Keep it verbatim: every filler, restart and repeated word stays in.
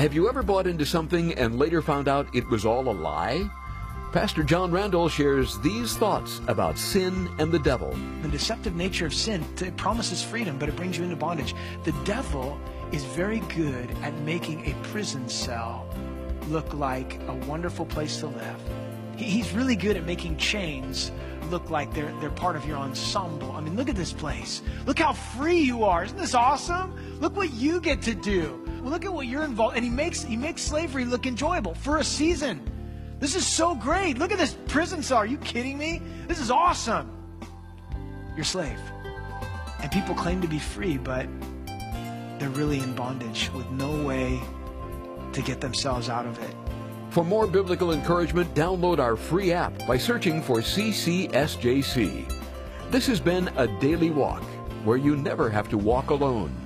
Have you ever bought into something and later found out it was all a lie? Pastor John Randall shares these thoughts about sin and the devil. The deceptive nature of sin, it promises freedom, but it brings you into bondage. The devil is very good at making a prison cell look like a wonderful place to live. He, he's really good at making chains look like they're they're part of your ensemble. I mean, look at this place. Look how free you are. Isn't this awesome? Look what you get to do. Well, look at what you're involved. And he makes he makes slavery look enjoyable for a season. This is so great. Look at this prison cell. Are you kidding me? This is awesome. You're a slave. And people claim to be free, but they're really in bondage with no way to get themselves out of it. For more biblical encouragement, download our free app by searching for C C S J C. This has been A Daily Walk, where you never have to walk alone.